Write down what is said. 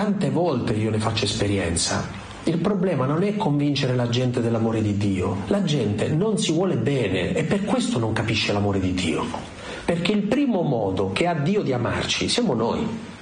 tante volte io ne faccio esperienza. Il problema non è convincere la gente dell'amore di Dio. La gente non si vuole bene e per questo non capisce l'amore di Dio. Perché il primo modo che ha Dio di amarci siamo noi.